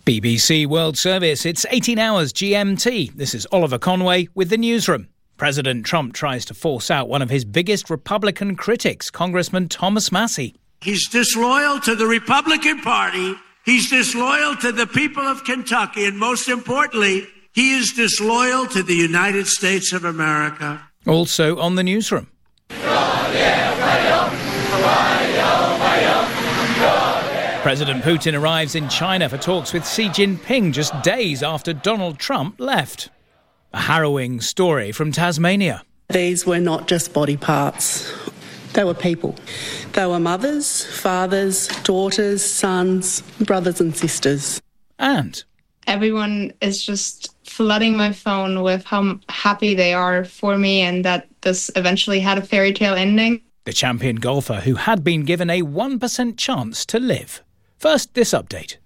BBC World Service, it's 18 hours GMT. This is Oliver Conway with the newsroom. President Trump tries to force out one of his biggest Republican critics, Congressman Thomas Massie. He's disloyal to the Republican Party. He's disloyal to the people of Kentucky. And most importantly, he is disloyal to the United States of America. Also on the newsroom. President Putin arrives in China for talks with Xi Jinping just days after Donald Trump left. A harrowing story from Tasmania. These were not just body parts. They were people. They were mothers, fathers, daughters, sons, brothers and sisters. And everyone is just flooding my phone with how happy they are for me and that this eventually had a fairy tale ending. The champion golfer who had been given a 1% chance to live. First, this update.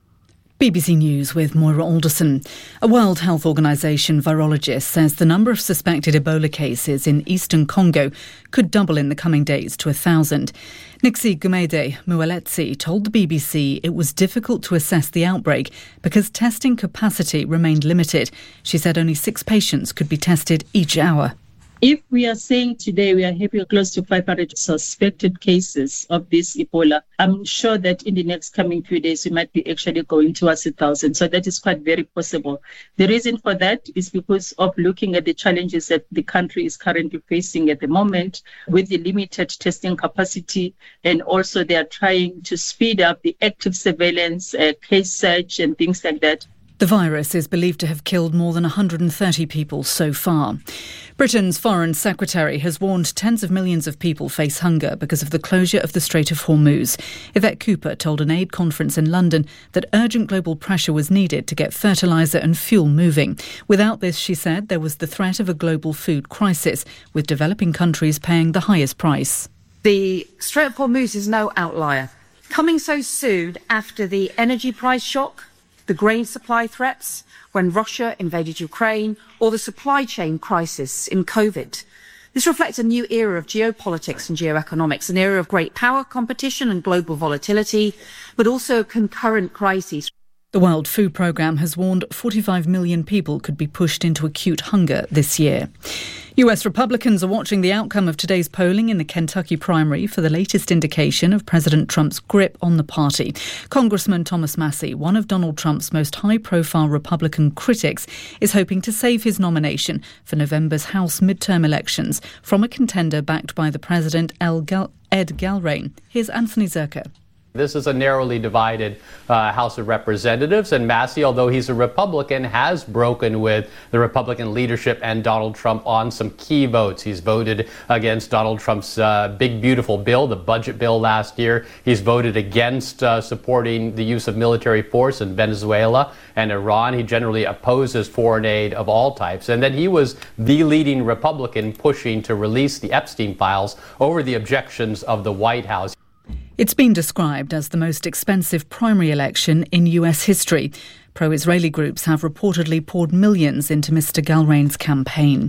BBC News with Moira Alderson. A World Health Organization virologist says the number of suspected Ebola cases in eastern Congo could double in the coming days to 1,000. Nixie Gumede Mueletsi told the BBC it was difficult to assess the outbreak because testing capacity remained limited. She said only 6 patients could be tested each hour. If we are saying today we are having close to 500 suspected cases of this Ebola, I'm sure that in the next coming few days we might be actually going towards 1,000. So that is quite very possible. The reason for that is because of looking at the challenges that the country is currently facing at the moment with the limited testing capacity, and also they are trying to speed up the active surveillance, case search and things like that. The virus is believed to have killed more than 130 people so far. Britain's Foreign Secretary has warned tens of millions of people face hunger because of the closure of the Strait of Hormuz. Yvette Cooper told an aid conference in London that urgent global pressure was needed to get fertiliser and fuel moving. Without this, she said, there was the threat of a global food crisis, with developing countries paying the highest price. The Strait of Hormuz is no outlier. Coming so soon after the energy price shock, the grain supply threats when Russia invaded Ukraine, or the supply chain crisis in COVID. This reflects a new era of geopolitics and geoeconomics, an era of great power competition and global volatility, but also concurrent crises. The World Food Programme has warned 45 million people could be pushed into acute hunger this year. US Republicans are watching the outcome of today's polling in the Kentucky primary for the latest indication of President Trump's grip on the party. Congressman Thomas Massie, one of Donald Trump's most high-profile Republican critics, is hoping to save his nomination for November's House midterm elections from a contender backed by the President Ed Galbraith. Here's Anthony Zerker. This is a narrowly divided House of Representatives, and Massie, although he's a Republican, has broken with the Republican leadership and Donald Trump on some key votes. He's voted against Donald Trump's big, beautiful bill, the budget bill last year. He's voted against supporting the use of military force in Venezuela and Iran. He generally opposes foreign aid of all types. And then he was the leading Republican pushing to release the Epstein files over the objections of the White House. It's been described as the most expensive primary election in US history. Pro-Israeli groups have reportedly poured millions into Mr. Galbraith's campaign.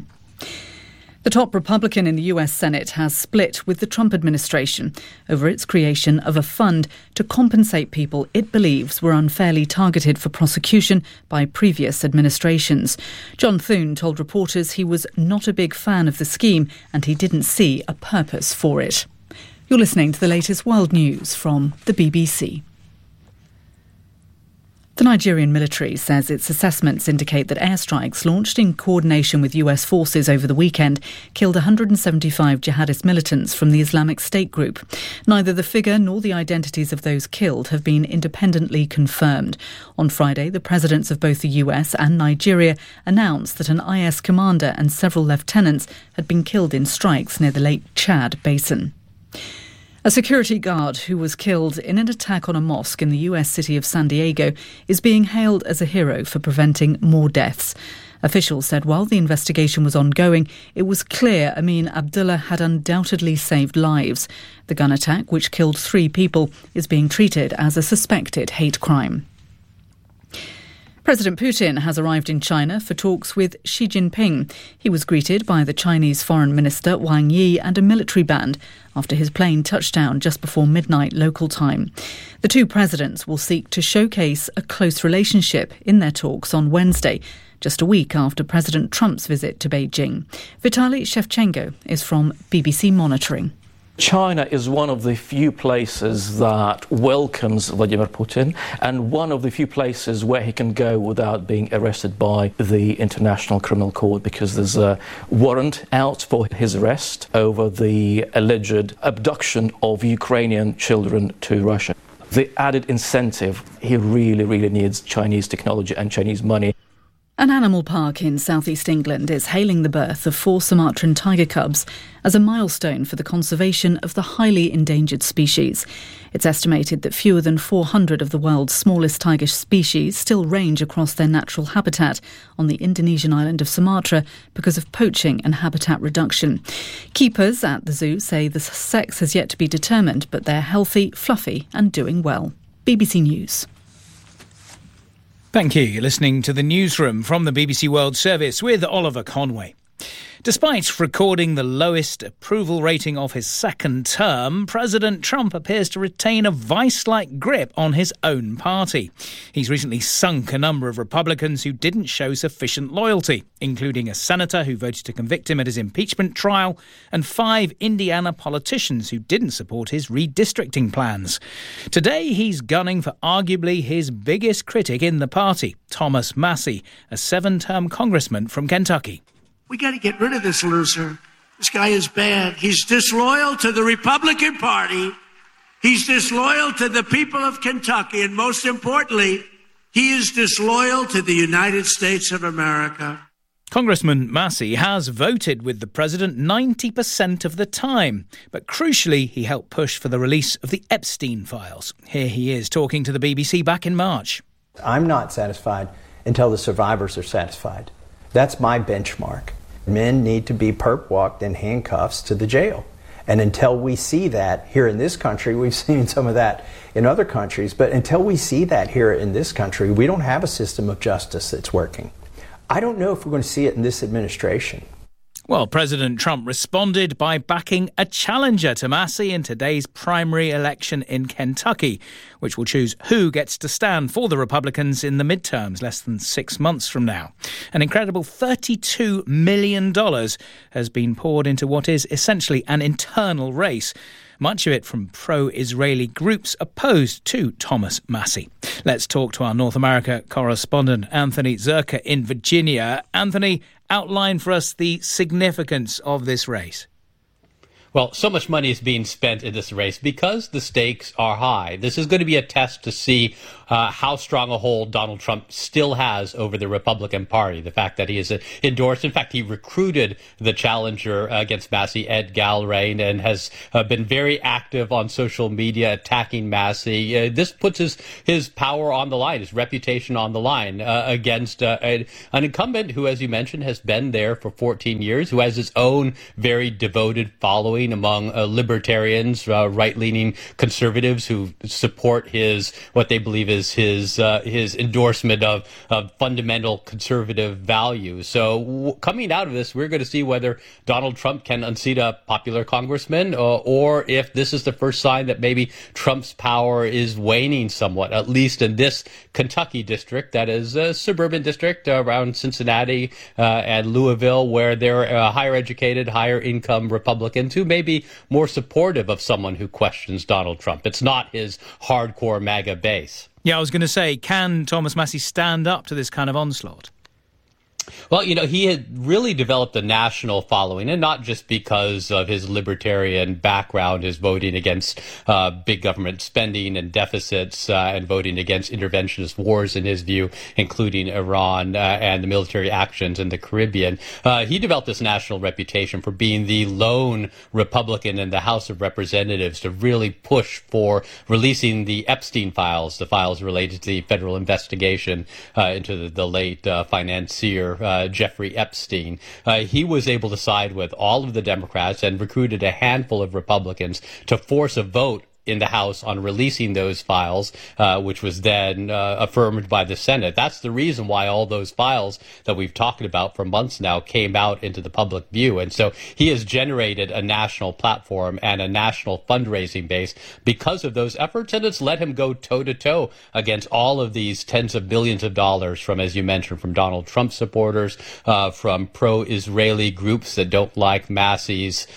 The top Republican in the US Senate has split with the Trump administration over its creation of a fund to compensate people it believes were unfairly targeted for prosecution by previous administrations. John Thune told reporters he was not a big fan of the scheme and he didn't see a purpose for it. You're listening to the latest world news from the BBC. The Nigerian military says its assessments indicate that airstrikes launched in coordination with US forces over the weekend killed 175 jihadist militants from the Islamic State group. Neither the figure nor the identities of those killed have been independently confirmed. On Friday, the presidents of both the US and Nigeria announced that an IS commander and several lieutenants had been killed in strikes near the Lake Chad basin. A security guard who was killed in an attack on a mosque in the US city of San Diego is being hailed as a hero for preventing more deaths. Officials said while the investigation was ongoing, it was clear Amin Abdullah had undoubtedly saved lives. The gun attack, which killed 3 people, is being treated as a suspected hate crime. President Putin has arrived in China for talks with Xi Jinping. He was greeted by the Chinese Foreign Minister Wang Yi and a military band after his plane touched down just before midnight local time. The two presidents will seek to showcase a close relationship in their talks on Wednesday, just a week after President Trump's visit to Beijing. Vitaly Shevchenko is from BBC Monitoring. China is one of the few places that welcomes Vladimir Putin and one of the few places where he can go without being arrested by the International Criminal Court, because there's a warrant out for his arrest over the alleged abduction of Ukrainian children to Russia. The added incentive, he really needs Chinese technology and Chinese money. An animal park in southeast England is hailing the birth of 4 Sumatran tiger cubs as a milestone for the conservation of the highly endangered species. It's estimated that fewer than 400 of the world's smallest tiger species still range across their natural habitat on the Indonesian island of Sumatra because of poaching and habitat reduction. Keepers at the zoo say the sex has yet to be determined, but they're healthy, fluffy and doing well. BBC News. Thank you. You're listening to the Newsroom from the BBC World Service with Oliver Conway. Despite recording the lowest approval rating of his second term, President Trump appears to retain a vice-like grip on his own party. He's recently sunk a number of Republicans who didn't show sufficient loyalty, including a senator who voted to convict him at his impeachment trial and 5 Indiana politicians who didn't support his redistricting plans. Today, he's gunning for arguably his biggest critic in the party, Thomas Massie, a 7-term congressman from Kentucky. We got to get rid of this loser. This guy is bad. He's disloyal to the Republican Party. He's disloyal to the people of Kentucky. And most importantly, he is disloyal to the United States of America. Congressman Massie has voted with the president 90% of the time. But crucially, he helped push for the release of the Epstein files. Here he is talking to the BBC back in March. I'm not satisfied until the survivors are satisfied. That's my benchmark. Men need to be perp walked in handcuffs to the jail. And until we see that here in this country, we've seen some of that in other countries, but until we see that here in this country, we don't have a system of justice that's working. I don't know if we're going to see it in this administration. Well, President Trump responded by backing a challenger to Massie in today's primary election in Kentucky, which will choose who gets to stand for the Republicans in the midterms less than 6 months from now. An incredible $32 million has been poured into what is essentially an internal race, much of it from pro-Israeli groups opposed to Thomas Massie. Let's talk to our North America correspondent, Anthony Zerka in Virginia. Anthony, outline for us the significance of this race. Well, so much money is being spent in this race because the stakes are high. This is going to be a test to see how strong a hold Donald Trump still has over the Republican Party. The fact that he is endorsed, in fact, he recruited the challenger against Massie, Ed Galbraith, and has been very active on social media attacking Massie. This puts his power on the line, his reputation on the line against an incumbent who, as you mentioned, has been there for 14 years, who has his own very devoted following among libertarians, right-leaning conservatives who support what they believe is his endorsement of fundamental conservative values. So coming out of this, we're going to see whether Donald Trump can unseat a popular congressman or if this is the first sign that maybe Trump's power is waning somewhat, at least in this Kentucky district, that is a suburban district around Cincinnati and Louisville, where there are higher educated, higher income Republicans who may be more supportive of someone who questions Donald Trump. It's not his hardcore MAGA base. Yeah, I was going to say, can Thomas Massie stand up to this kind of onslaught? Well, he had really developed a national following, and not just because of his libertarian background, his voting against big government spending and deficits and voting against interventionist wars, in his view, including Iran and the military actions in the Caribbean. He developed this national reputation for being the lone Republican in the House of Representatives to really push for releasing the Epstein files, the files related to the federal investigation into the late financier Jeffrey Epstein. He was able to side with all of the Democrats and recruited a handful of Republicans to force a vote in the House on releasing those files, which was then affirmed by the Senate. That's the reason why all those files that we've talked about for months now came out into the public view. And so he has generated a national platform and a national fundraising base because of those efforts, and it's let him go toe-to-toe against all of these tens of billions of dollars from, as you mentioned, from Donald Trump supporters, from pro-Israeli groups that don't like Massey's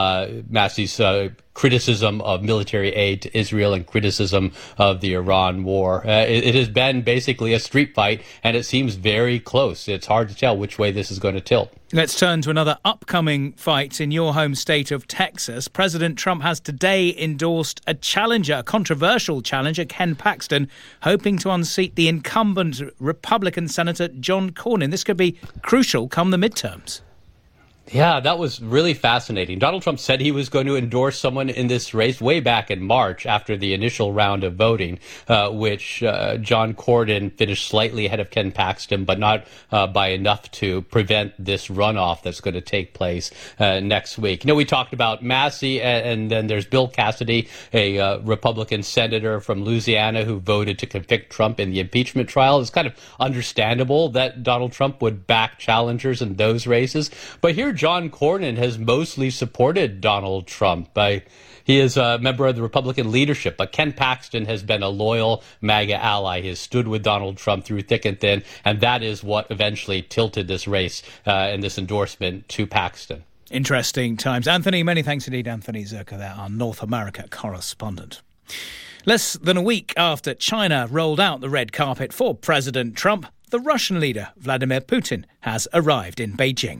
criticism of military aid to Israel and criticism of the Iran war. It has been basically a street fight, and it seems very close. It's hard to tell which way this is going to tilt. Let's turn to another upcoming fight in your home state of Texas. President Trump has today endorsed a challenger, a controversial challenger, Ken Paxton, hoping to unseat the incumbent Republican Senator John Cornyn. This could be crucial come the midterms. Yeah, that was really fascinating. Donald Trump said he was going to endorse someone in this race way back in March after the initial round of voting, which John Cornyn finished slightly ahead of Ken Paxton, but not by enough to prevent this runoff that's going to take place next week. You know, we talked about Massey, and then there's Bill Cassidy, a Republican senator from Louisiana who voted to convict Trump in the impeachment trial. It's kind of understandable that Donald Trump would back challengers in those races. But here, John Cornyn has mostly supported Donald Trump. He is a member of the Republican leadership, but Ken Paxton has been a loyal MAGA ally. He has stood with Donald Trump through thick and thin, and that is what eventually tilted this race and this endorsement to Paxton. Interesting times. Anthony, many thanks indeed. Anthony Zerka there, our North America correspondent. Less than a week after China rolled out the red carpet for President Trump, the Russian leader, Vladimir Putin, has arrived in Beijing.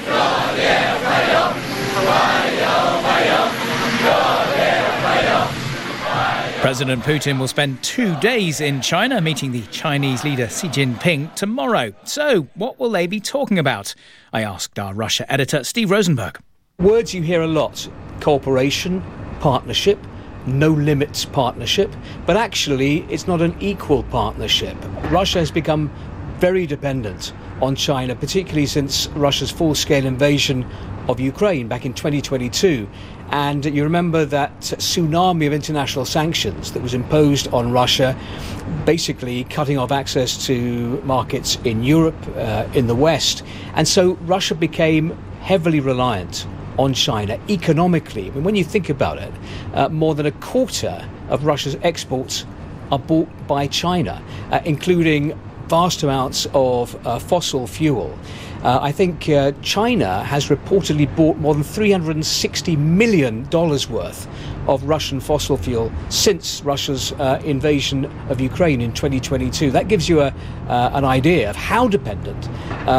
President Putin will spend 2 days in China, meeting the Chinese leader Xi Jinping tomorrow. So, what will they be talking about? I asked our Russia editor, Steve Rosenberg. Words you hear a lot: cooperation, partnership, no limits partnership. But actually, it's not an equal partnership. Russia has become very dependent on China, particularly since Russia's full-scale invasion of Ukraine back in 2022. And you remember that tsunami of international sanctions that was imposed on Russia, basically cutting off access to markets in Europe, in the West. And so Russia became heavily reliant on China economically. I mean, when you think about it, more than a quarter of Russia's exports are bought by China, including vast amounts of fossil fuel. I think China has reportedly bought more than $360 million worth of Russian fossil fuel since Russia's invasion of Ukraine in 2022. That gives you an idea of how dependent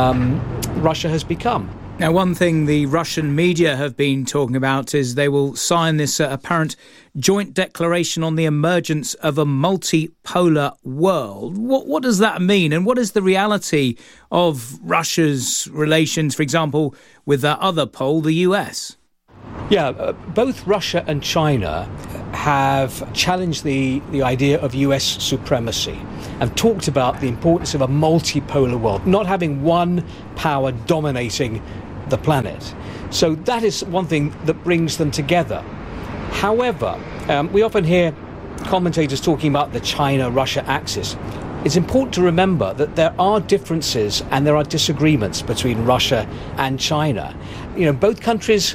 Russia has become. Now, one thing the Russian media have been talking about is they will sign this apparent joint declaration on the emergence of a multipolar world. What does that mean? And what is the reality of Russia's relations, for example, with that other pole, the US? Yeah, both Russia and China have challenged the idea of US supremacy and talked about the importance of a multipolar world, not having one power dominating the planet. So that is one thing that brings them together. However, we often hear commentators talking about the China-Russia axis. It's important to remember that there are differences and there are disagreements between Russia and China. You know, both countries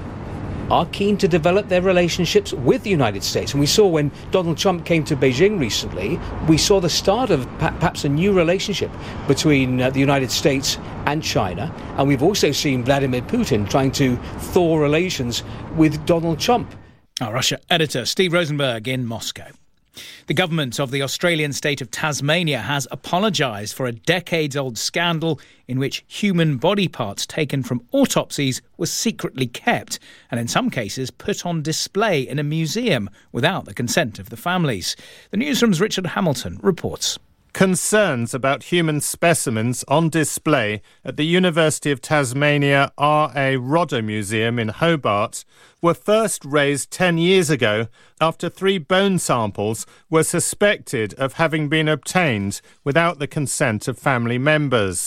are keen to develop their relationships with the United States. And we saw when Donald Trump came to Beijing recently, we saw the start of perhaps a new relationship between the United States and China. And we've also seen Vladimir Putin trying to thaw relations with Donald Trump. Our Russia editor, Steve Rosenberg in Moscow. The government of the Australian state of Tasmania has apologised for a decades-old scandal in which human body parts taken from autopsies were secretly kept and in some cases put on display in a museum without the consent of the families. The Newsroom's Richard Hamilton reports. Concerns about human specimens on display at the University of Tasmania R.A. Rodder Museum in Hobart were first raised 10 years ago after 3 bone samples were suspected of having been obtained without the consent of family members.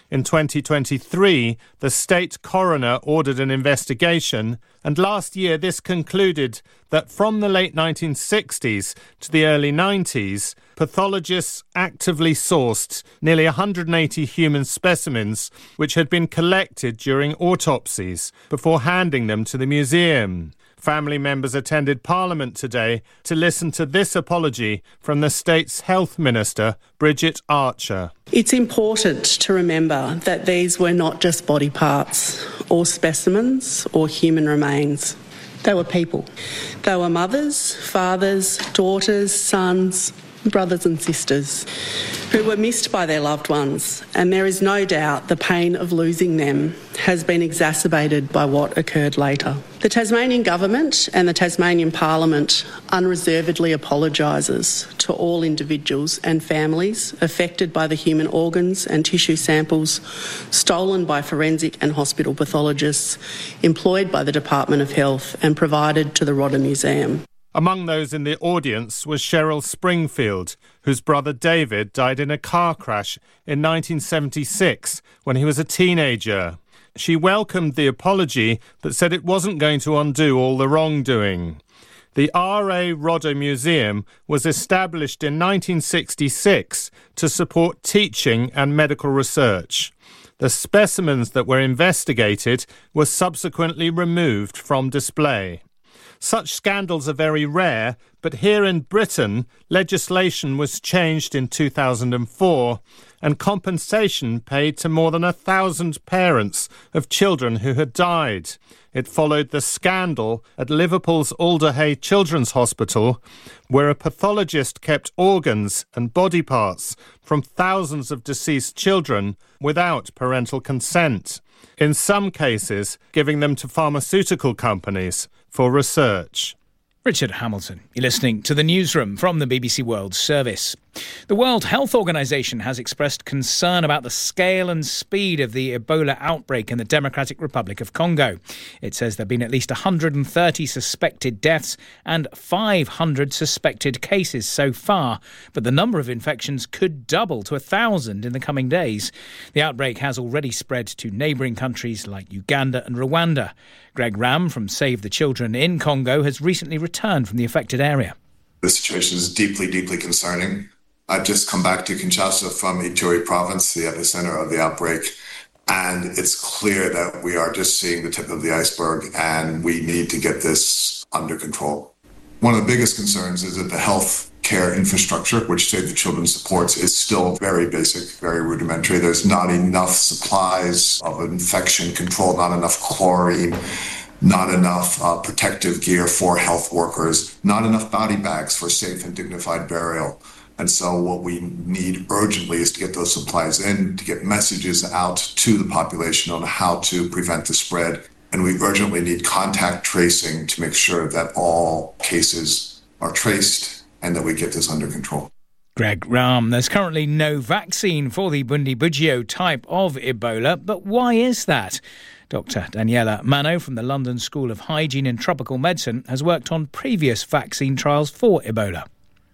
In 2023, the state coroner ordered an investigation, and last year this concluded that from the late 1960s to the early 90s, pathologists actively sourced nearly 180 human specimens which had been collected during autopsies before handing them to the museum. Family members attended Parliament today to listen to this apology from the state's health minister, Bridget Archer. It's important to remember that these were not just body parts or specimens or human remains. They were people. They were mothers, fathers, daughters, sons, brothers and sisters who were missed by their loved ones, and there is no doubt the pain of losing them has been exacerbated by what occurred later. The Tasmanian Government and the Tasmanian Parliament unreservedly apologises to all individuals and families affected by the human organs and tissue samples stolen by forensic and hospital pathologists employed by the Department of Health and provided to the Rodda Museum. Among those in the audience was Cheryl Springfield, whose brother David died in a car crash in 1976 when he was a teenager. She welcomed the apology but said it wasn't going to undo all the wrongdoing. The R.A. Rodda Museum was established in 1966 to support teaching and medical research. The specimens that were investigated were subsequently removed from display. Such scandals are very rare, but here in Britain, legislation was changed in 2004 and compensation paid to more than 1,000 parents of children who had died. It followed the scandal at Liverpool's Alder Hey Children's Hospital, where a pathologist kept organs and body parts from thousands of deceased children without parental consent, in some cases giving them to pharmaceutical companies for research. Richard Hamilton, you're listening to the Newsroom from the BBC World Service. The World Health Organization has expressed concern about the scale and speed of the Ebola outbreak in the Democratic Republic of Congo. It says there have been at least 130 suspected deaths and 500 suspected cases so far, but the number of infections could double to 1,000 in the coming days. The outbreak has already spread to neighbouring countries like Uganda and Rwanda. Greg Ram from Save the Children in Congo has recently returned from the affected area. The situation is deeply, deeply concerning. I've just come back to Kinshasa from Ituri province, the epicenter of the outbreak, and it's clear that we are just seeing the tip of the iceberg and we need to get this under control. One of the biggest concerns is that the health care infrastructure, which Save the Children supports, is still very basic, very rudimentary. There's not enough supplies of infection control, not enough chlorine, not enough protective gear for health workers, not enough body bags for safe and dignified burial. And so what we need urgently is to get those supplies in, to get messages out to the population on how to prevent the spread. And we urgently need contact tracing to make sure that all cases are traced and that we get this under control. Greg Ram, there's currently no vaccine for the Bundibugyo type of Ebola, but why is that? Dr. Daniela Mano from the London School of Hygiene and Tropical Medicine has worked on previous vaccine trials for Ebola.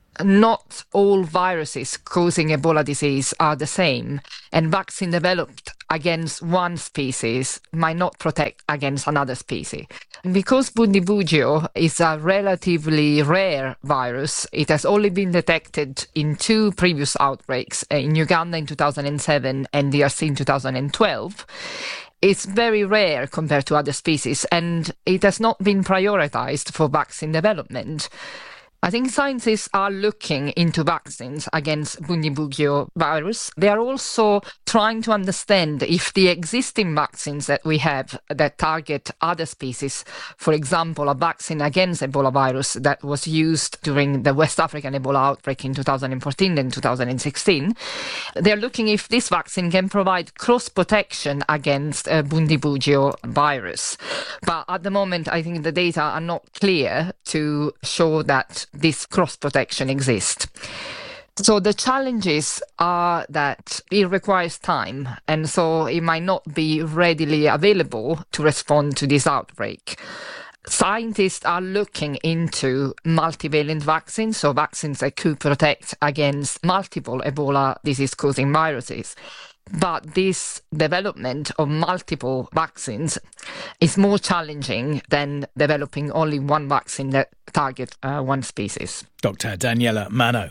Not all viruses causing Ebola disease are the same, and vaccine developed against one species might not protect against another species. Because Bundibugyo is a relatively rare virus, it has only been detected in 2 previous outbreaks, in Uganda in 2007 and DRC in 2012. It's very rare compared to other species, and it has not been prioritized for vaccine development. I think scientists are looking into vaccines against Bundibugyo virus. They are also trying to understand if the existing vaccines that we have that target other species, for example, a vaccine against Ebola virus that was used during the West African Ebola outbreak in 2014 and 2016, they're looking if this vaccine can provide cross-protection against Bundibugyo virus. But at the moment, I think the data are not clear to show that this cross-protection exists. So the challenges are that it requires time, and so it might not be readily available to respond to this outbreak. Scientists are looking into multivalent vaccines, so vaccines that could protect against multiple Ebola disease-causing viruses. But this development of multiple vaccines is more challenging than developing only one vaccine that targets one species. Dr. Daniela Mano.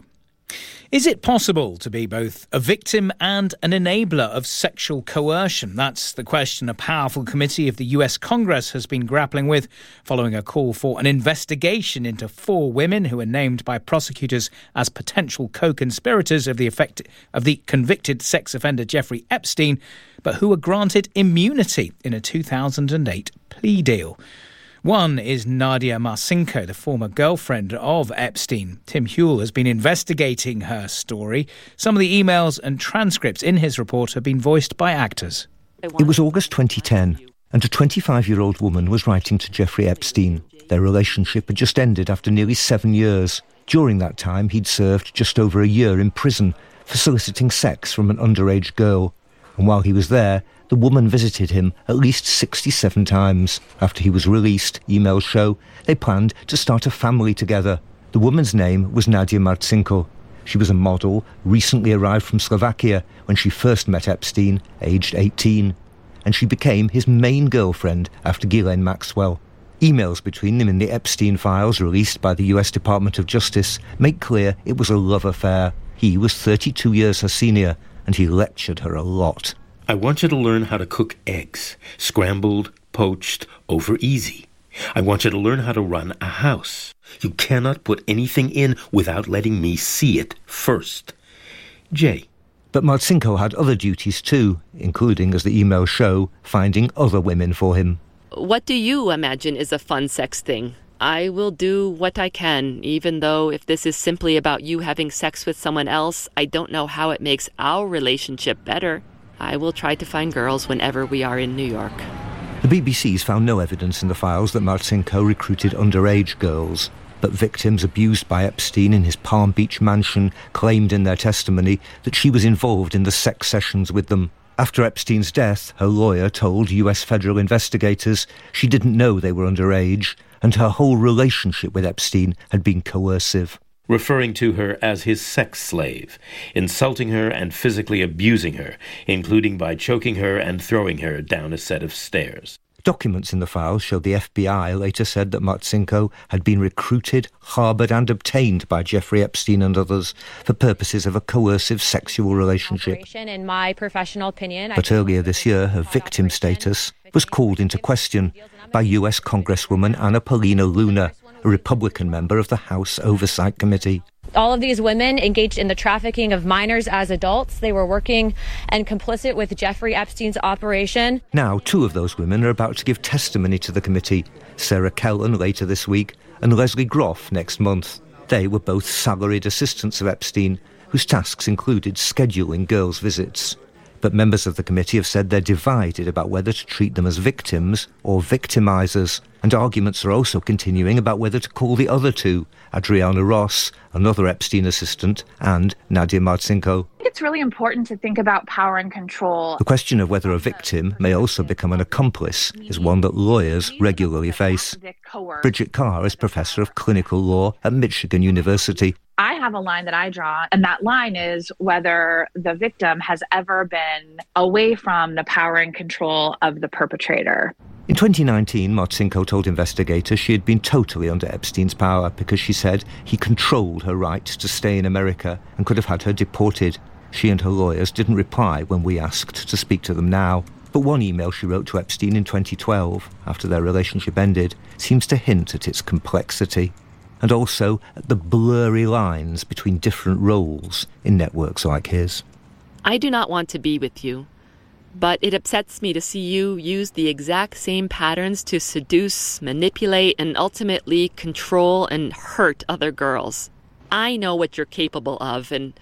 Is it possible to be both a victim and an enabler of sexual coercion? That's the question a powerful committee of the US Congress has been grappling with following a call for an investigation into 4 women who were named by prosecutors as potential co-conspirators of the convicted sex offender Jeffrey Epstein, but who were granted immunity in a 2008 plea deal. One is Nadia Marcinko, the former girlfriend of Epstein. Tim Hewell has been investigating her story. Some of the emails and transcripts in his report have been voiced by actors. It was August 2010, and a 25-year-old woman was writing to Jeffrey Epstein. Their relationship had just ended after nearly 7 years. During that time, he'd served just over a year in prison for soliciting sex from an underage girl. And while he was there, the woman visited him at least 67 times. After he was released, emails show, they planned to start a family together. The woman's name was Nadia Marcinko. She was a model, recently arrived from Slovakia when she first met Epstein, aged 18. And she became his main girlfriend after Ghislaine Maxwell. Emails between them in the Epstein files released by the US Department of Justice make clear it was a love affair. He was 32 years her senior, and he lectured her a lot. I want you to learn how to cook eggs, scrambled, poached, over easy. I want you to learn how to run a house. You cannot put anything in without letting me see it first. Jay. But Marcinko had other duties too, including, as the emails show, finding other women for him. What do you imagine is a fun sex thing? I will do what I can, even though if this is simply about you having sex with someone else, I don't know how it makes our relationship better. I will try to find girls whenever we are in New York. The BBC's found no evidence in the files that Marcinko recruited underage girls, but victims abused by Epstein in his Palm Beach mansion claimed in their testimony that she was involved in the sex sessions with them. After Epstein's death, her lawyer told US federal investigators she didn't know they were underage, and her whole relationship with Epstein had been coercive. Referring to her as his sex slave, insulting her and physically abusing her, including by choking her and throwing her down a set of stairs. Documents in the files show the FBI later said that Marcinko had been recruited, harboured and obtained by Jeffrey Epstein and others for purposes of a coercive sexual relationship. In my professional opinion, but earlier this year, her victim status was called into question by US Congresswoman Anna Paulina Luna, a Republican member of the House Oversight Committee. All of these women engaged in the trafficking of minors as adults. They were working and complicit with Jeffrey Epstein's operation. Now, 2 of those women are about to give testimony to the committee. Sarah Kellen later this week and Leslie Groff next month. They were both salaried assistants of Epstein, whose tasks included scheduling girls' visits. But members of the committee have said they're divided about whether to treat them as victims or victimizers. And arguments are also continuing about whether to call the other 2, Adriana Ross, another Epstein assistant, and Nadia Marcinko. I think it's really important to think about power and control. The question of whether a victim may also become an accomplice is one that lawyers regularly face. Bridget Carr is professor of clinical law at Michigan University. I have a line that I draw, and that line is whether the victim has ever been away from the power and control of the perpetrator. In 2019, Marcinko told investigators she had been totally under Epstein's power because she said he controlled her right to stay in America and could have had her deported. She and her lawyers didn't reply when we asked to speak to them now. But one email she wrote to Epstein in 2012, after their relationship ended, seems to hint at its complexity, and also at the blurry lines between different roles in networks like his. I do not want to be with you, but it upsets me to see you use the exact same patterns to seduce, manipulate, and ultimately control and hurt other girls. I know what you're capable of, and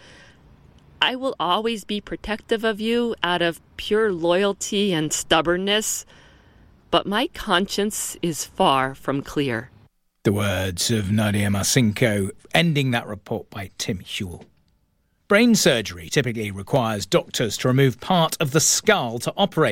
I will always be protective of you out of pure loyalty and stubbornness, but my conscience is far from clear. The words of Nadia Marcinko, ending that report by Tim Hewell. Brain surgery typically requires doctors to remove part of the skull to operate,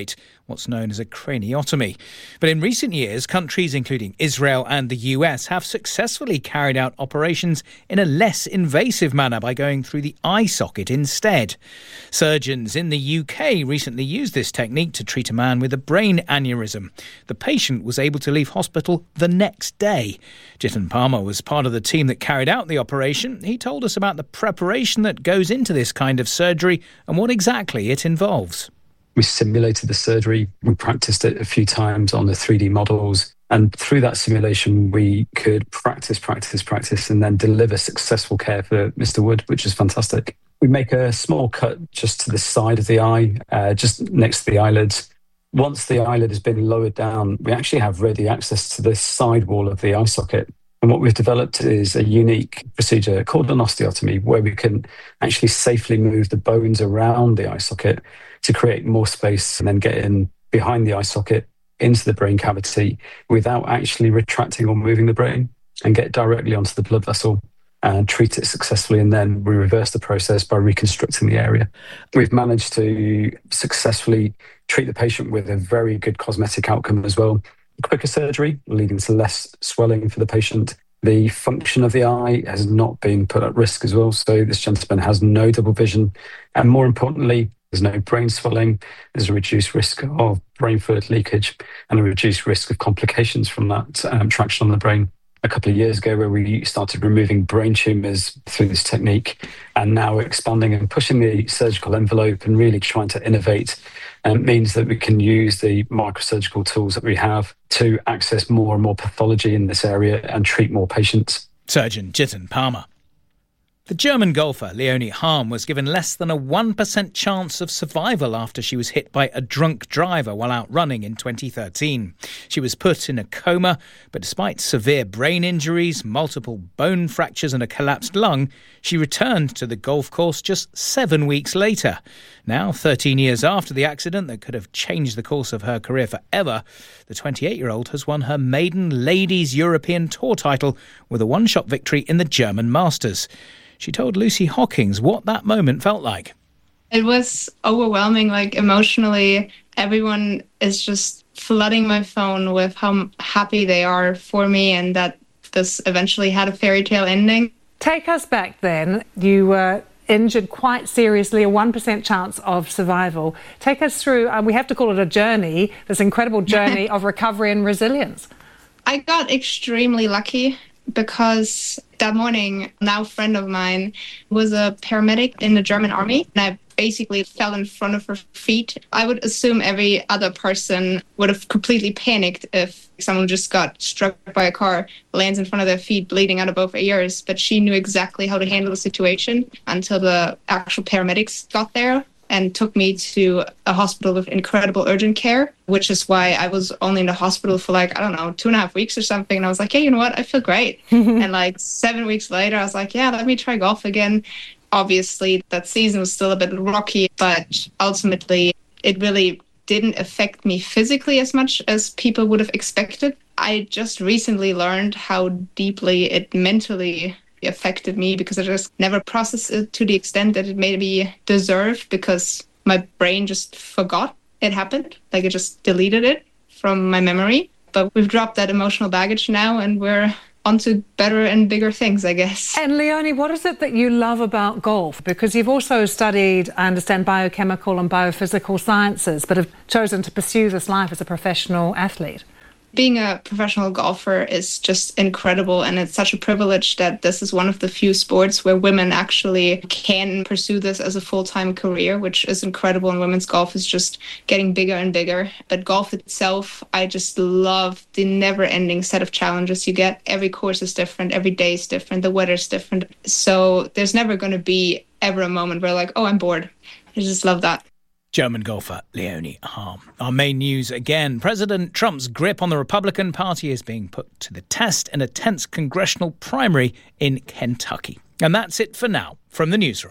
what's known as a craniotomy. But in recent years, countries including Israel and the US have successfully carried out operations in a less invasive manner by going through the eye socket instead. Surgeons in the UK recently used this technique to treat a man with a brain aneurysm. The patient was able to leave hospital the next day. Jitin Palmer was part of the team that carried out the operation. He told us about the preparation that goes into this kind of surgery and what exactly it involves. We simulated the surgery. We practiced it a few times on the 3D models. And through that simulation, we could practice, and then deliver successful care for Mr. Wood, which is fantastic. We make a small cut just to the side of the eye, just next to the eyelids. Once the eyelid has been lowered down, we actually have ready access to the side wall of the eye socket. And what we've developed is a unique procedure called an osteotomy, where we can actually safely move the bones around the eye socket to create more space and then get in behind the eye socket into the brain cavity without actually retracting or moving the brain, and get directly onto the blood vessel and treat it successfully. And then we reverse the process by reconstructing the area. We've managed to successfully treat the patient with a very good cosmetic outcome as well. Quicker surgery, leading to less swelling for the patient. The function of the eye has not been put at risk as well. So this gentleman has no double vision. And more importantly, there's no brain swelling. There's a reduced risk of brain fluid leakage and a reduced risk of complications from that traction on the brain. A couple of years ago, where we started removing brain tumours through this technique, and now we're expanding and pushing the surgical envelope and really trying to innovate, means that we can use the microsurgical tools that we have to access more and more pathology in this area and treat more patients. Surgeon Jitin Palmer. The German golfer Leonie Harm was given less than a 1% chance of survival after she was hit by a drunk driver while out running in 2013. She was put in a coma, but despite severe brain injuries, multiple bone fractures and a collapsed lung, she returned to the golf course just 7 weeks later. Now, 13 years after the accident that could have changed the course of her career forever, the 28-year-old has won her maiden Ladies European Tour title with a one-shot victory in the German Masters. She told Lucy Hawkins what that moment felt like. It was overwhelming, emotionally. Everyone is just flooding my phone with how happy they are for me and that this eventually had a fairy tale ending. Take us back then. You were injured quite seriously, a 1% chance of survival. Take us through, we have to call it a journey, this incredible journey of recovery and resilience. I got extremely lucky because that morning, now friend of mine was a paramedic in the German army, and I basically fell in front of her feet. I would assume every other person would have completely panicked if someone just got struck by a car, lands in front of their feet, bleeding out of both ears. But she knew exactly how to handle the situation until the actual paramedics got there and took me to a hospital with incredible urgent care, which is why I was only in the hospital for 2.5 weeks or something. And I was like, hey, you know what? I feel great. And 7 weeks later, I was like, yeah, let me try golf again. Obviously, that season was still a bit rocky, but ultimately it really didn't affect me physically as much as people would have expected. I just recently learned how deeply it mentally affected me, because I just never processed it to the extent that it made me deserve, because my brain just forgot it happened. It just deleted it from my memory. But we've dropped that emotional baggage now, and we're on to better and bigger things, I guess. And Leonie, what is it that you love about golf? Because you've also studied, I understand, biochemical and biophysical sciences, but have chosen to pursue this life as a professional athlete. Being a professional golfer is just incredible, and it's such a privilege that this is one of the few sports where women actually can pursue this as a full-time career, which is incredible, and women's golf is just getting bigger and bigger. But golf itself, I just love the never-ending set of challenges you get. Every course is different, every day is different, the weather's different. So there's never going to be ever a moment where I'm bored. I just love that. German golfer Leonie Harm. Our main news again. President Trump's grip on the Republican Party is being put to the test in a tense congressional primary in Kentucky. And that's it for now from the newsroom.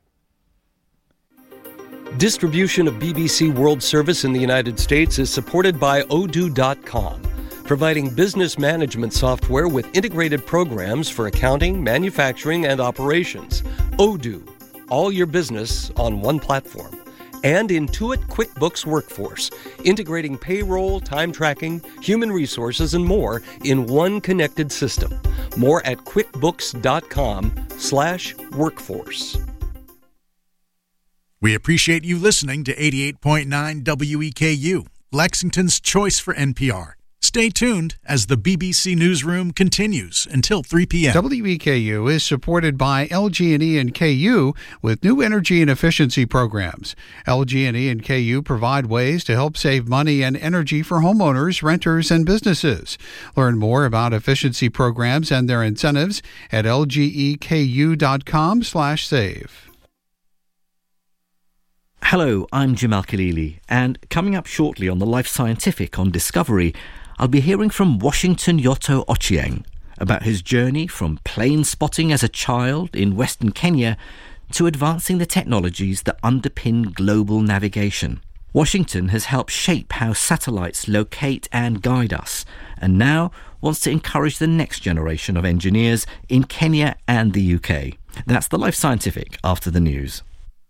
Distribution of BBC World Service in the United States is supported by Odoo.com, providing business management software with integrated programs for accounting, manufacturing, and operations. Odoo, all your business on one platform. and Intuit QuickBooks Workforce, integrating payroll, time tracking, human resources, and more in one connected system. More at quickbooks.com/workforce. We appreciate you listening to 88.9 WEKU, Lexington's choice for NPR. Stay tuned as the BBC Newsroom continues until 3 p.m. WEKU is supported by LG&E and KU with new energy and efficiency programs. LG&E and KU provide ways to help save money and energy for homeowners, renters, and businesses. Learn more about efficiency programs and their incentives at lgeku.com/save. Hello, I'm Jamal Khalili, and coming up shortly on the Life Scientific on Discovery, I'll be hearing from Washington Yotto Ochieng about his journey from plane spotting as a child in Western Kenya to advancing the technologies that underpin global navigation. Washington has helped shape how satellites locate and guide us, and now wants to encourage the next generation of engineers in Kenya and the UK. That's the Life Scientific after the news.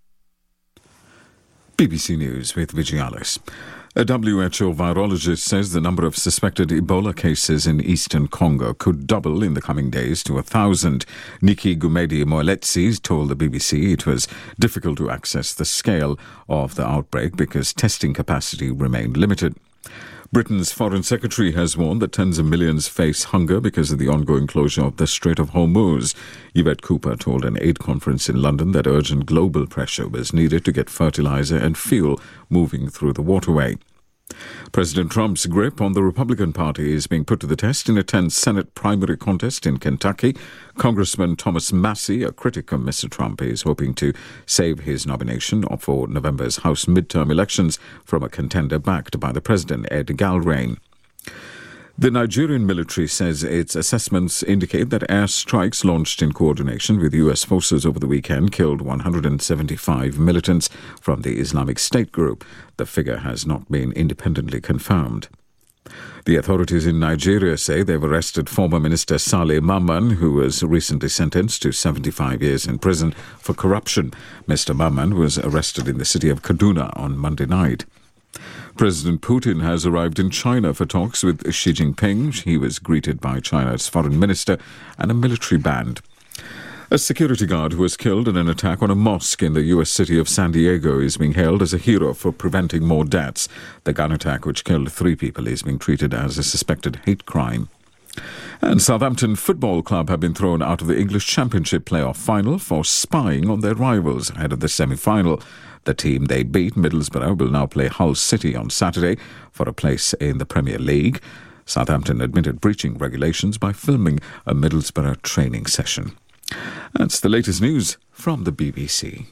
BBC News with Vijay Alice. A WHO virologist says the number of suspected Ebola cases in eastern Congo could double in the coming days to 1,000. Nikki Gumedi Moeletsi told the BBC it was difficult to access the scale of the outbreak because testing capacity remained limited. Britain's Foreign Secretary has warned that tens of millions face hunger because of the ongoing closure of the Strait of Hormuz. Yvette Cooper told an aid conference in London that urgent global pressure was needed to get fertilizer and fuel moving through the waterway. President Trump's grip on the Republican Party is being put to the test in a tense Senate primary contest in Kentucky. Congressman Thomas Massie, a critic of Mr. Trump, is hoping to save his nomination for November's House midterm elections from a contender backed by the president, Ed Galbraith. The Nigerian military says its assessments indicate that airstrikes launched in coordination with U.S. forces over the weekend killed 175 militants from the Islamic State group. The figure has not been independently confirmed. The authorities in Nigeria say they've arrested former Minister Saleh Mamman, who was recently sentenced to 75 years in prison for corruption. Mr. Mamman was arrested in the city of Kaduna on Monday night. President Putin has arrived in China for talks with Xi Jinping. He was greeted by China's foreign minister and a military band. A security guard who was killed in an attack on a mosque in the U.S. city of San Diego is being hailed as a hero for preventing more deaths. The gun attack, which killed 3 people, is being treated as a suspected hate crime. And Southampton Football Club have been thrown out of the English Championship playoff final for spying on their rivals ahead of the semi-final. The team they beat, Middlesbrough, will now play Hull City on Saturday for a place in the Premier League. Southampton admitted breaching regulations by filming a Middlesbrough training session. That's the latest news from the BBC.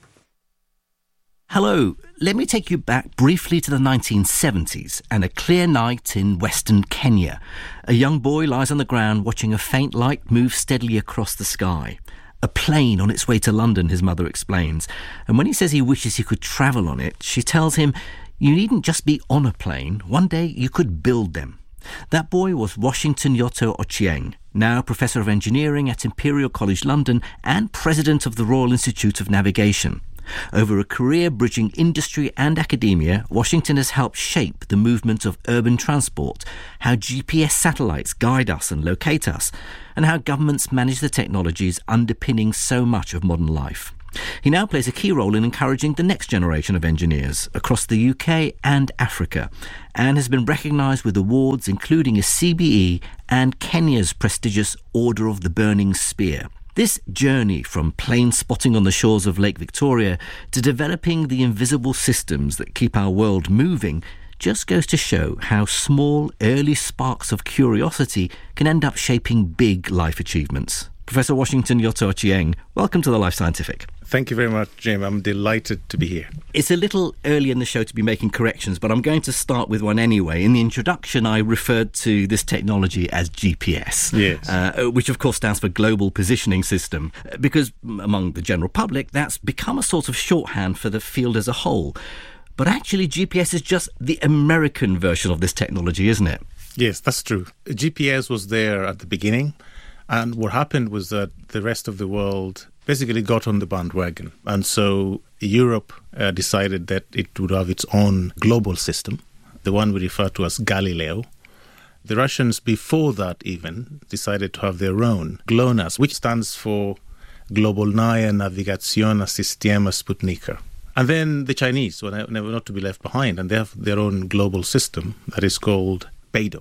Hello, let me take you back briefly to the 1970s and a clear night in Western Kenya. A young boy lies on the ground watching a faint light move steadily across the sky. A plane on its way to London, his mother explains. And when he says he wishes he could travel on it, she tells him, you needn't just be on a plane. One day you could build them. That boy was Washington Yotto Ochieng, now Professor of Engineering at Imperial College London and President of the Royal Institute of Navigation. Over a career bridging industry and academia, Washington has helped shape the movement of urban transport, how GPS satellites guide us and locate us, and how governments manage the technologies underpinning so much of modern life. He now plays a key role in encouraging the next generation of engineers across the UK and Africa, and has been recognised with awards including a CBE and Kenya's prestigious Order of the Burning Spear. This journey from plane spotting on the shores of Lake Victoria to developing the invisible systems that keep our world moving just goes to show how small, early sparks of curiosity can end up shaping big life achievements. Professor Washington Yotto Ochieng, welcome to the Life Scientific. Thank you very much, Jim. I'm delighted to be here. It's a little early in the show to be making corrections, but I'm going to start with one anyway. In the introduction, I referred to this technology as GPS, yes. Which of course stands for Global Positioning System, because among the general public, that's become a sort of shorthand for the field as a whole. But actually, GPS is just the American version of this technology, isn't it? Yes, that's true. GPS was there at the beginning, and what happened was that the rest of the world basically got on the bandwagon. And so Europe decided that it would have its own global system, the one we refer to as Galileo. The Russians, before that even, decided to have their own, GLONASS, which stands for Globalnaya Navigaciona Sistema Sputnika. And then the Chinese were never not to be left behind, and they have their own global system that is called BeiDou.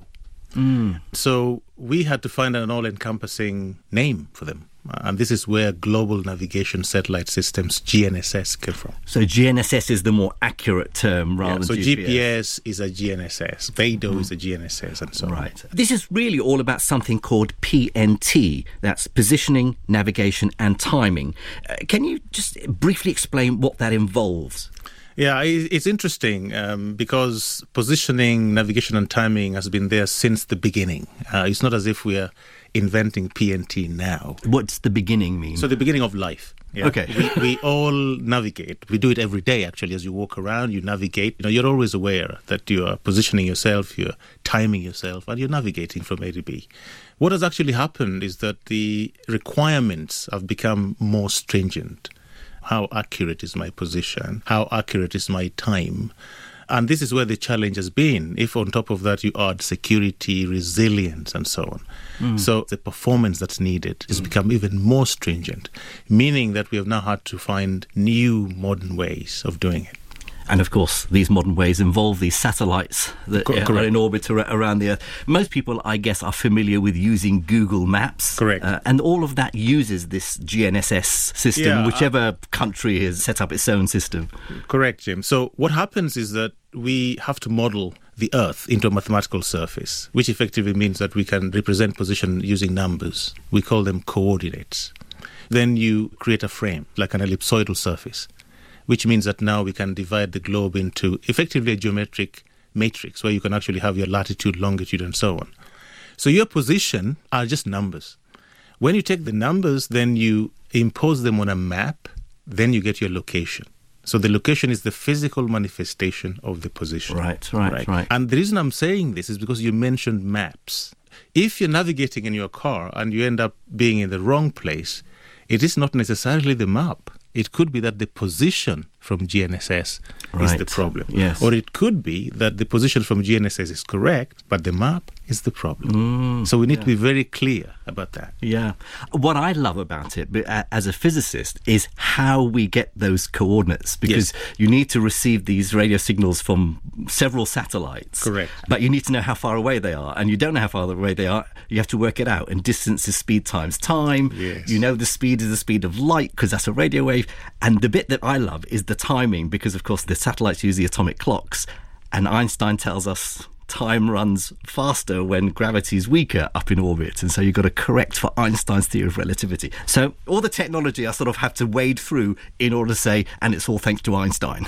So we had to find an all-encompassing name for them. And this is where Global Navigation Satellite Systems, GNSS, came from. So GNSS is the more accurate term rather than GPS. So GPS is a GNSS, BeiDou is a GNSS, and so on. Right. This is really all about something called PNT. That's positioning, navigation and timing. Can you just briefly explain what that involves? Yeah, it's interesting because positioning, navigation and timing has been there since the beginning. It's not as if we are inventing PNT now. What's the beginning mean? So the beginning of life. Yeah. Okay. We all navigate. We do it every day, actually. As you walk around, you navigate. You're always aware that you are positioning yourself, you're timing yourself, and you're navigating from A to B. What has actually happened is that the requirements have become more stringent. How accurate is my position? How accurate is my time? And this is where the challenge has been. If on top of that you add security, resilience, and so on. So the performance that's needed has become even more stringent, meaning that we have now had to find new modern ways of doing it. And of course, these modern ways involve these satellites that are in orbit around the Earth. Most people, I guess, are familiar with using Google Maps. Correct. And all of that uses this GNSS system, whichever country has set up its own system. Correct, Jim. So what happens is that we have to model the Earth into a mathematical surface, which effectively means that we can represent position using numbers. We call them coordinates. Then you create a frame, like an ellipsoidal surface, which means that now we can divide the globe into effectively a geometric matrix where you can actually have your latitude, longitude, and so on. So your position are just numbers. When you take the numbers, then you impose them on a map, then you get your location. So the location is the physical manifestation of the position. Right. And the reason I'm saying this is because you mentioned maps. If you're navigating in your car and you end up being in the wrong place, it is not necessarily the map. It could be that the position from GNSS is the problem. Yes. Or it could be that the position from GNSS is correct, but the map is the problem. So we need to be very clear about that. Yeah. What I love about it as a physicist is how we get those coordinates, because you need to receive these radio signals from several satellites. Correct. But you need to know how far away they are, and you don't know how far away they are. You have to work it out. And distance is speed times time. Yes. You know the speed is the speed of light because that's a radio wave. And the bit that I love is the timing, because of course the satellites use the atomic clocks, and Einstein tells us time runs faster when gravity is weaker up in orbit, and so you've got to correct for Einstein's theory of relativity. So all the technology I sort of have to wade through in order to say, and it's all thanks to Einstein.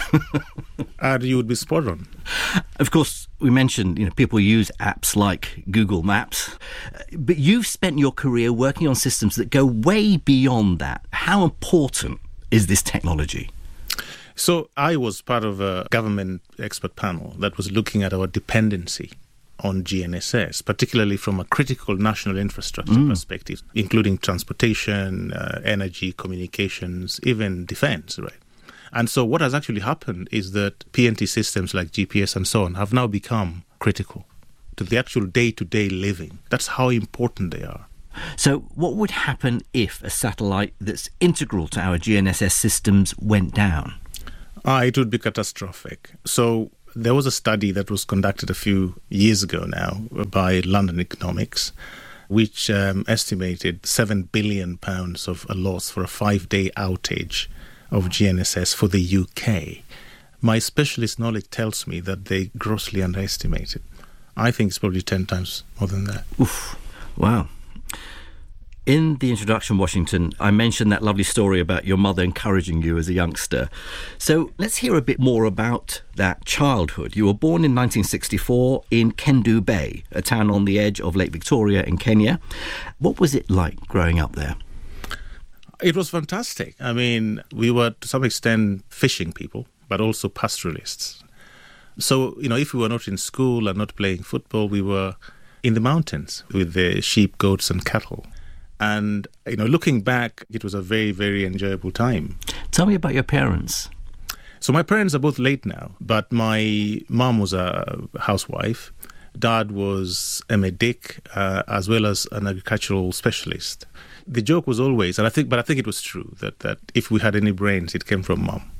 And you would be spot on. Of course, we mentioned, people use apps like Google Maps, but you've spent your career working on systems that go way beyond that. How important is this technology? So I was part of a government expert panel that was looking at our dependency on GNSS, particularly from a critical national infrastructure perspective, including transportation, energy, communications, even defense, right? And so what has actually happened is that PNT systems like GPS and so on have now become critical to the actual day-to-day living. That's how important they are. So what would happen if a satellite that's integral to our GNSS systems went down? It would be catastrophic. So there was a study that was conducted a few years ago now by London Economics, which estimated £7 billion of a loss for a 5-day outage of GNSS for the UK. My specialist knowledge tells me that they grossly underestimated. I think it's probably 10 times more than that. Oof. Wow. In the introduction, Washington, I mentioned that lovely story about your mother encouraging you as a youngster. So let's hear a bit more about that childhood. You were born in 1964 in Kendu Bay, a town on the edge of Lake Victoria in Kenya. What was it like growing up there? It was fantastic. I mean, we were to some extent fishing people, but also pastoralists. So, if we were not in school and not playing football, we were in the mountains with the sheep, goats and cattle. And, looking back, it was a very, very enjoyable time. Tell me about your parents. So my parents are both late now, but my mom was a housewife. Dad was a medic, as well as an agricultural specialist. The joke was always, but I think it was true, that if we had any brains, it came from mom.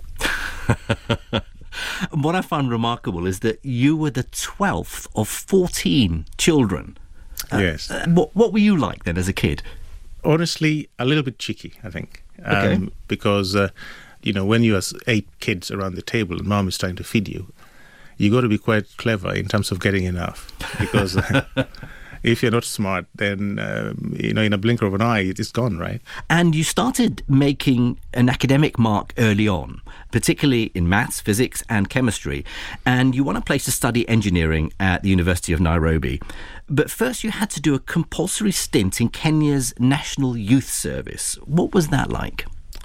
What I found remarkable is that you were the 12th of 14 children. Yes. What were you like then as a kid? Honestly, a little bit cheeky, I think. Okay. Because, when you have 8 kids around the table and mom is trying to feed you, you got to be quite clever in terms of getting enough. Because if you're not smart, then, in a blink of an eye, it's gone, right? And you started making an academic mark early on, particularly in maths, physics and chemistry. And you won a place to study engineering at the University of Nairobi. But first you had to do a compulsory stint in Kenya's National Youth Service. What was that like?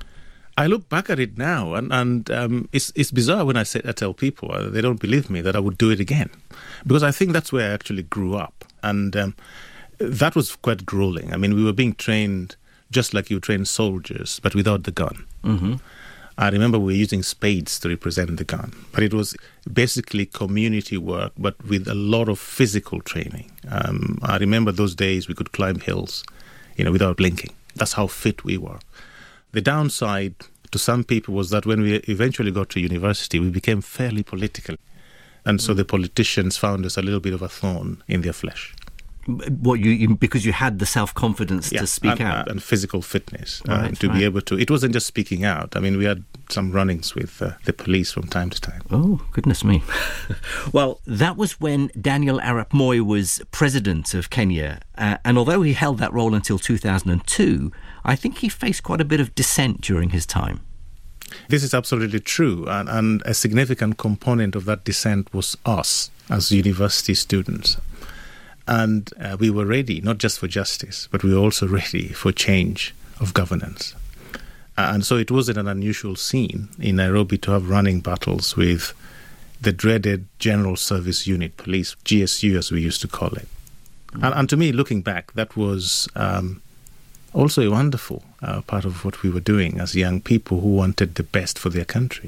I look back at it now, and it's bizarre when I tell people, they don't believe me, that I would do it again. Because I think that's where I actually grew up. And that was quite grueling. I mean, we were being trained just like you train soldiers, but without the gun. Mm-hmm. I remember we were using spades to represent the gun. But it was basically community work, but with a lot of physical training. I remember those days we could climb hills, without blinking. That's how fit we were. The downside to some people was that when we eventually got to university, we became fairly political. And so the politicians found us a little bit of a thorn in their flesh. What because you had the self-confidence to speak out? And physical fitness be able to. It wasn't just speaking out. I mean, we had some run-ins with the police from time to time. Oh, goodness me. Well, that was when Daniel Arap Moi was president of Kenya. And although he held that role until 2002, I think he faced quite a bit of dissent during his time. This is absolutely true. And a significant component of that dissent was us as university students. And we were ready, not just for justice, but we were also ready for change of governance. And so it wasn't an unusual scene in Nairobi to have running battles with the dreaded General Service Unit Police, GSU as we used to call it. And to me, looking back, that was also a wonderful part of what we were doing as young people who wanted the best for their country.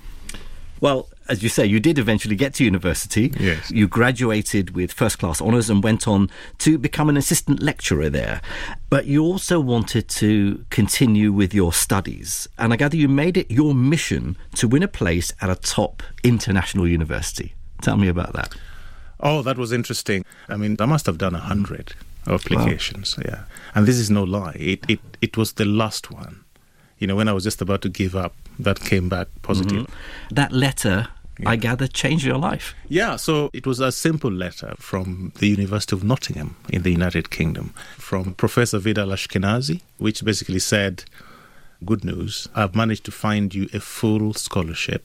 Well, as you say, you did eventually get to university. Yes. You graduated with first-class honours and went on to become an assistant lecturer there. But you also wanted to continue with your studies. And I gather you made it your mission to win a place at a top international university. Tell me about that. Oh, that was interesting. I mean, I must have done 100 applications. Wow. Yeah. And this is no lie. It was the last one. When I was just about to give up, that came back positive. Mm-hmm. That letter, I gather, changed your life. Yeah, so it was a simple letter from the University of Nottingham in the United Kingdom, from Professor Vidal Ashkenazi, which basically said, good news, I've managed to find you a full scholarship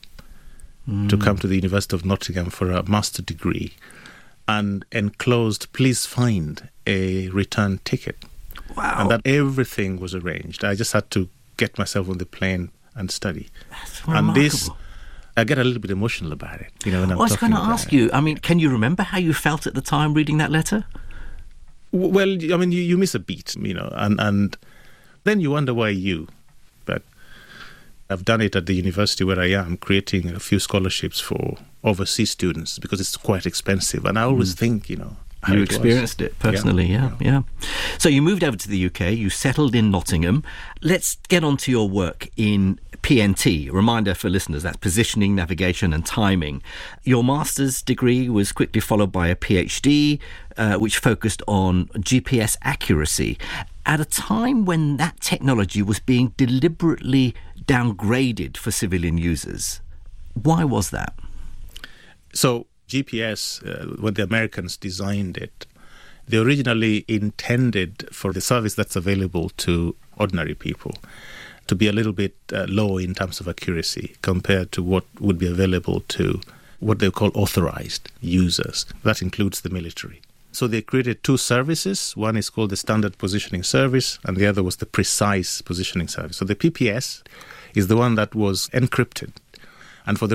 to come to the University of Nottingham for a master's degree. And enclosed, please find a return ticket. Wow. And that everything was arranged. I just had to get myself on the plane and study. That's remarkable. And this, I get a little bit emotional about it. When I'm I was going to talking ask about you, I mean, can you remember how you felt at the time reading that letter? Well, I mean, you miss a beat, and then you wonder why you. But I've done it at the university where I am, creating a few scholarships for overseas students because it's quite expensive. And I always think, how you it experienced was. it personally, yeah. So you moved over to the UK, you settled in Nottingham. Let's get on to your work in PNT. A reminder for listeners, that's positioning, navigation and timing. Your master's degree was quickly followed by a PhD, which focused on GPS accuracy. At a time when that technology was being deliberately downgraded for civilian users. Why was that? So GPS, when the Americans designed it, they originally intended for the service that's available to ordinary people to be a little bit low in terms of accuracy compared to what would be available to what they call authorized users. That includes the military. So they created 2 services. One is called the Standard Positioning Service, and the other was the Precise Positioning Service. So the PPS is the one that was encrypted. And for the